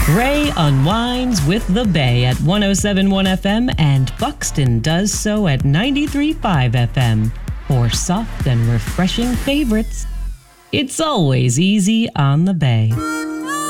Ray unwinds with the Bay at 107.1 FM and Buxton does so at 93.5 FM. For soft and refreshing favorites, it's always easy on the Bay.